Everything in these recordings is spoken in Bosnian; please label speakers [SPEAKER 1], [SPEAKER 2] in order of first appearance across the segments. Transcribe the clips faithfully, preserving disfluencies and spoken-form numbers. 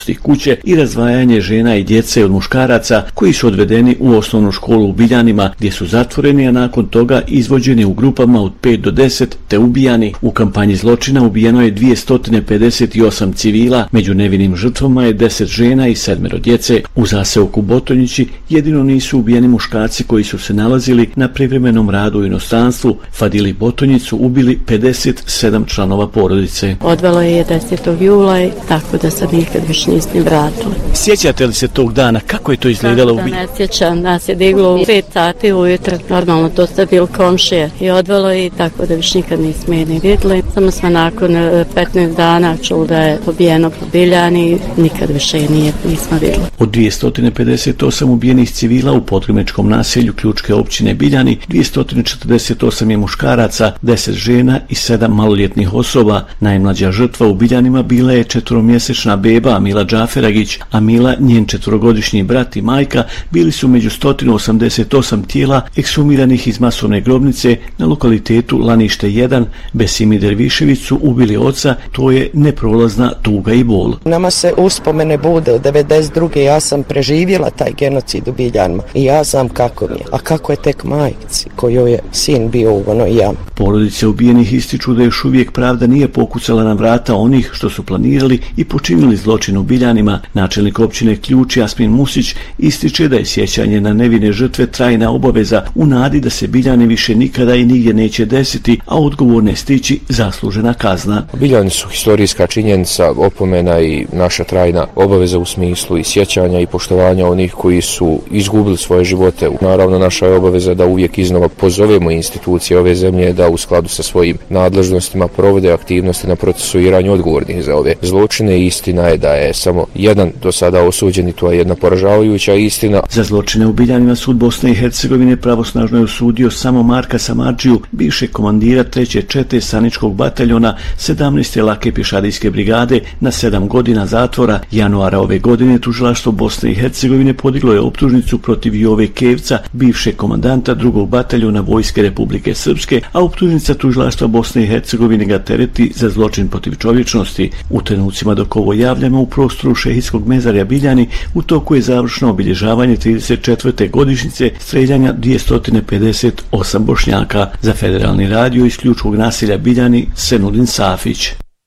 [SPEAKER 1] kuće i razdvajanje žena i djece od muškaraca koji su odvedeni u osnovnu školu u Biljanima gdje su zatvoreni, a nakon toga izvođeni u grupama od pet do deset te ubijani. U kampanji zločina ubijeno je dvjesto pedeset osam civila, među nevinim žrtvama je deset žena i sedmero djece. U zaseoku Botonjići jedino nisu ubijeni muškarci koji su se nalazili na privremenom radu u inostranstvu. Fadili Botonjicu ubili pedeset sedam članova porodice.
[SPEAKER 2] Odvelo je desetog jula i tako da sad nikad više nisam vratila.
[SPEAKER 1] Sjećate li se tog dana? Kako je to izgledalo?
[SPEAKER 2] Da, ne sjećam. Nas je diglo u pet sati ujutro. Normalno to ste bili komšije i odvelo i tako da više nikad nismo je ni vidjeli. Samo smo nakon petnaest dana čuli da je pobijeno po Biljani, nikad više je nije, nismo vidjeli.
[SPEAKER 1] Od dvjesto pedeset osam ubijenih civila u podgrimečkom naselju Ključke općine Biljani, dvjesto četrdeset osam je muškaraca, deset žena i sedam maloljetnih osoba. Najmlađa žrtva u Biljanima bila je četvoromjesečna beba Mila Džaferagić, a Mila, njen četvorogodišnji brat i majka, bili su među sto osamdeset osam tijela ekshumiranih iz masovne grobnice na lokalitetu Lanište jedan. Besimi Dervišević su ubili oca, to je neprolazna tuga i bol.
[SPEAKER 3] Nama se uspomene bude od devedeset druge ja sam preživjela taj genocid u Biljanima i ja znam kako mi je, a kako je tek majci kojoj je sin bio u onoj jami.
[SPEAKER 1] Porodice ubijenih ističu da još uvijek pravda nije pokucala na vrata onih što su planirali i počinili zločin u Biljanima. Načelnik općine Ključ Jasmin Musić ističe da je sjećanje na nevine žrtve trajna obaveza u nadi da se Biljani više nikada i nigdje neće desiti, a odgovorne stići zaslužena kazna.
[SPEAKER 4] Biljani su historijska činjenica, opomena i naša trajna obaveza u smislu i sjećanja i poštovanja onih koji su izgubili svoje živote. Naravno, naša je obaveza da uvijek iznova pozovemo institucije ove zemlje da u skladu sa svojim nadležnostima provode aktivnosti na procesuiranju odgovornih za ove zločine. Istina je da je samo jedan do sada osuđen i to je jedna poražavajuća istina.
[SPEAKER 1] Za zločine u Biljanima sud Bosne i Hercegovine pravosnažno je osudio samo Marka Samardžiju, bivšeg komandira treće čete Saničkog bataljona sedamnaeste lake pješadijske brigade, na sedam godina zatvora. Januara ove godine tužilaštvo Bosne i Hercegovine podiglo je optužnicu protiv Jove Kevca, bivšeg komandanta drugog bataljona Vojske Republike Srpske, a optužnica tužilaštva Bosne i Hercegovine ga tereti za zločin protiv čovječnosti. U trenucima dok ovo javljamo, u prostoru šehidskog mezarja Biljani u toku je završno obilježavanje trideset četvrte godišnjice streljanja dvjesto pedeset osam Bošnjaka. Za Federalni radio iz Ključkog naselja Biljani, Senudin Safić.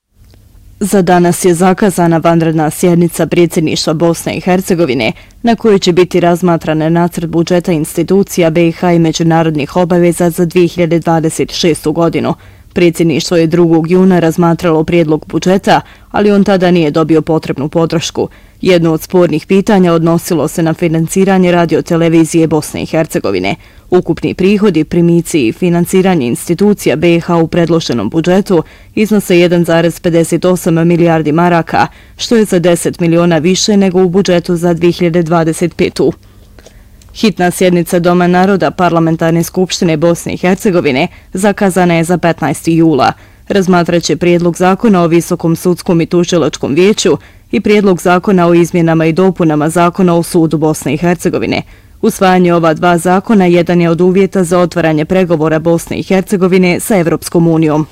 [SPEAKER 5] Za danas je zakazana vanredna sjednica predsjedništva Bosne i Hercegovine na kojoj će biti razmatrane nacrt budžeta institucija B i H i međunarodnih obaveza za dvije hiljade dvadeset šestu godinu. Predsjedništvo je drugog juna razmatralo prijedlog budžeta, ali on tada nije dobio potrebnu podršku. Jedno od spornih pitanja odnosilo se na financiranje radiotelevizije Bosne i Hercegovine. Ukupni prihodi, primici i financiranje institucija B i H u predloženom budžetu iznose jedan zarez pedeset osam milijardi maraka, što je za deset miliona više nego u budžetu za dvije hiljade dvadeset petu. Hitna sjednica Doma naroda Parlamentarne skupštine Bosne i Hercegovine zakazana je za petnaestog jula. Razmatraće prijedlog zakona o Visokom sudskom i tužilačkom vijeću i prijedlog zakona o izmjenama i dopunama zakona o sudu Bosne i Hercegovine. Usvajanje ova dva zakona jedan je od uvjeta za otvaranje pregovora Bosne i Hercegovine sa Evropskom unijom.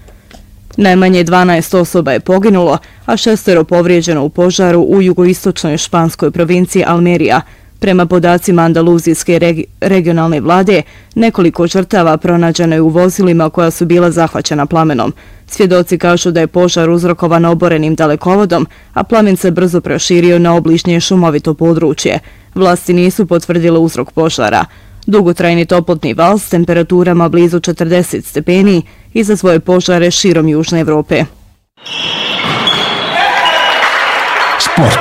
[SPEAKER 5] Najmanje dvanaest osoba je poginulo, a šestero povrijeđeno u požaru u jugoistočnoj španskoj provinciji Almerija. Prema podacima andaluzijske regi- regionalne vlade, nekoliko žrtava pronađeno je u vozilima koja su bila zahvaćena plamenom. Svjedoci kažu da je požar uzrokovan oborenim dalekovodom, a plamen se brzo proširio na obližnje šumovito područje. Vlasti nisu potvrdile uzrok požara. Dugotrajni toplotni val s temperaturama blizu četrdeset stepeni izazvao je požare širom Južne Evrope.
[SPEAKER 6] Sport.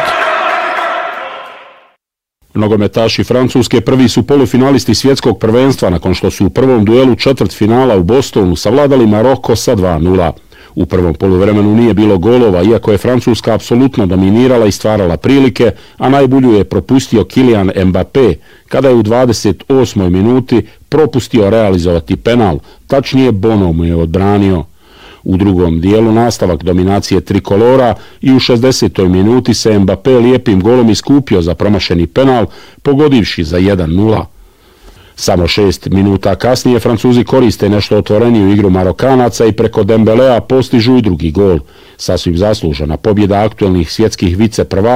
[SPEAKER 6] Nogometaši Francuske prvi su polufinalisti svjetskog prvenstva nakon što su u prvom duelu četvrtfinala u Bostonu savladali Maroko sa dva nula. U prvom poluvremenu nije bilo golova, iako je Francuska apsolutno dominirala i stvarala prilike, a najbolju je propustio Kylian Mbappé, kada je u dvadeset osmoj minuti propustio realizovati penal, tačnije Bono mu je odbranio. U drugom dijelu nastavak dominacije trikolora i u šezdesetoj minuti se Mbappé lijepim golom iskupio za promašeni penal, pogodivši za jedan nula. Samo šest minuta kasnije Francuzi koriste nešto otvoreniju igru Marokanaca i preko Dembelea postižu i drugi gol. Sasvim zaslužena pobjeda aktuelnih svjetskih viceprvaka